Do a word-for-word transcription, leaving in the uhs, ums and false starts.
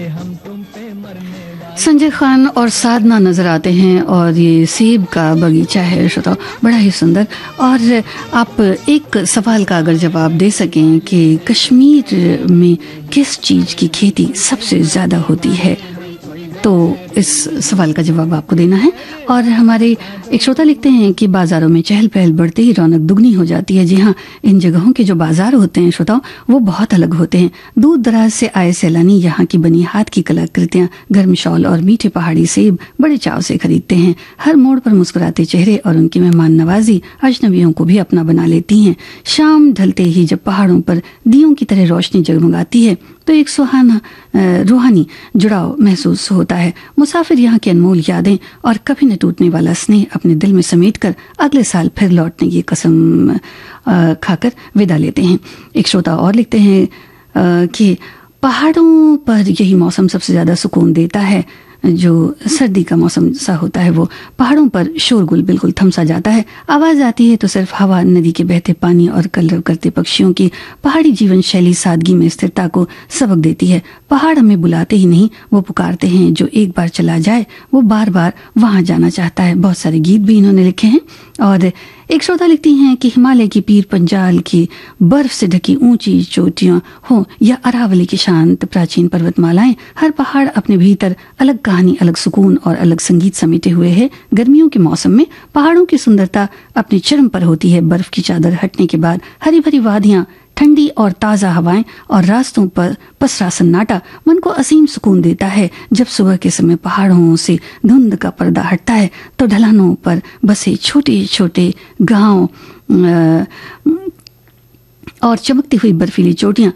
संजय खान और साधना नजर आते हैं और ये सेब का बगीचा है श्रोता, बड़ा ही सुंदर। और आप एक सवाल का अगर जवाब दे सकें कि कश्मीर में किस चीज की खेती सबसे ज्यादा होती है, तो इस सवाल का जवाब आपको देना है। और हमारे एक श्रोता लिखते हैं कि बाजारों में चहल पहल बढ़ते ही रौनक दुगनी हो जाती है। जी हाँ, इन जगहों के जो बाजार होते हैं श्रोताओं, वो बहुत अलग होते हैं। दूर दराज से आए सैलानी यहाँ की बनी हाथ की कलाकृतियां, गर्म शॉल और मीठे पहाड़ी सेब बड़े चाव से खरीदते हैं। हर मोड़ पर मुस्कुराते चेहरे और उनकी मेहमान नवाजी अजनबियों को भी अपना बना लेती हैं। शाम ढलते ही जब पहाड़ों पर दियों की तरह रोशनी जगमगाती है तो एक सुहाना रूहानी जुड़ाव महसूस होता है। मुसाफिर यहाँ की अनमोल यादें और कभी न टूटने वाला स्नेह अपने दिल में समेटकर अगले साल फिर लौटने की कसम खाकर विदा लेते हैं। एक श्रोता और लिखते हैं कि पहाड़ों पर यही मौसम सबसे ज्यादा सुकून देता है। जो सर्दी का मौसम सा होता है वो पहाड़ों पर शोरगुल बिल्कुल थम सा जाता है। आवाज आती है तो सिर्फ हवा, नदी के बहते पानी और कलरव करते पक्षियों की पहाड़ी जीवन शैली सादगी में स्थिरता को सबक देती है। पहाड़ हमें बुलाते ही नहीं, वो पुकारते हैं। जो एक बार चला जाए वो बार बार वहां जाना चाहता है। बहुत सारे गीत भी इन्होंने लिखे हैं। और एक श्रोता लिखती हैं कि हिमालय की पीर पंजाल की बर्फ से ढकी ऊंची चोटियां हो या अरावली की शांत प्राचीन पर्वतमालाएं, हर पहाड़ अपने भीतर अलग कहानी, अलग सुकून और अलग संगीत समेटे हुए है। गर्मियों के मौसम में पहाड़ों की सुंदरता अपनी चरम पर होती है। बर्फ की चादर हटने के बाद हरी भरी वादियां, ठंडी और ताजा हवाएं और रास्तों पर पसरा सन्नाटा मन को असीम सुकून देता है। जब सुबह के समय पहाड़ों से धुंध का पर्दा हटता है तो ढलानों पर बसे छोटे छोटे गांव और चमकती हुई बर्फीली चोटियां